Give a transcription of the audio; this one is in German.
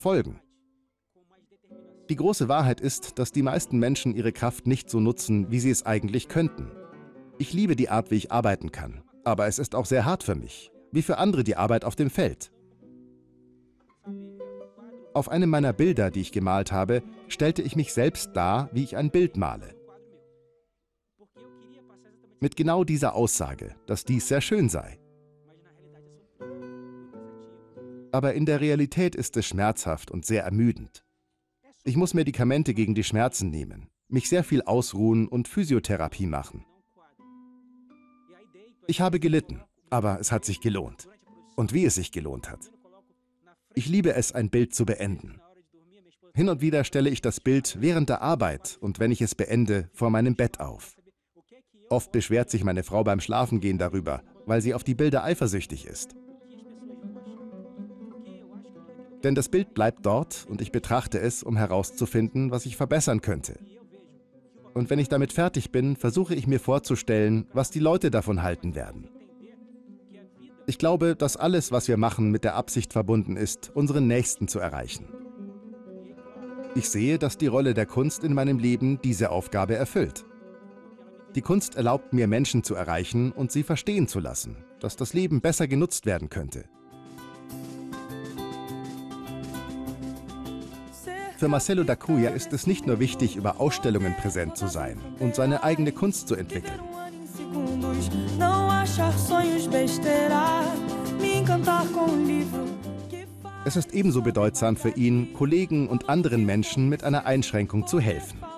folgen. Die große Wahrheit ist, dass die meisten Menschen ihre Kraft nicht so nutzen, wie sie es eigentlich könnten. Ich liebe die Art, wie ich arbeiten kann, aber es ist auch sehr hart für mich, wie für andere die Arbeit auf dem Feld. Auf einem meiner Bilder, die ich gemalt habe, stellte ich mich selbst dar, wie ich ein Bild male. Mit genau dieser Aussage, dass dies sehr schön sei. Aber in der Realität ist es schmerzhaft und sehr ermüdend. Ich muss Medikamente gegen die Schmerzen nehmen, mich sehr viel ausruhen und Physiotherapie machen. Ich habe gelitten, aber es hat sich gelohnt. Und wie es sich gelohnt hat. Ich liebe es, ein Bild zu beenden. Hin und wieder stelle ich das Bild während der Arbeit und wenn ich es beende, vor meinem Bett auf. Oft beschwert sich meine Frau beim Schlafengehen darüber, weil sie auf die Bilder eifersüchtig ist. Denn das Bild bleibt dort und ich betrachte es, um herauszufinden, was ich verbessern könnte. Und wenn ich damit fertig bin, versuche ich mir vorzustellen, was die Leute davon halten werden. Ich glaube, dass alles, was wir machen, mit der Absicht verbunden ist, unseren Nächsten zu erreichen. Ich sehe, dass die Rolle der Kunst in meinem Leben diese Aufgabe erfüllt. Die Kunst erlaubt mir, Menschen zu erreichen und sie verstehen zu lassen, dass das Leben besser genutzt werden könnte. Für Marcelo da Cunha ist es nicht nur wichtig, über Ausstellungen präsent zu sein und seine eigene Kunst zu entwickeln. Es ist ebenso bedeutsam für ihn, Kollegen und anderen Menschen mit einer Einschränkung zu helfen.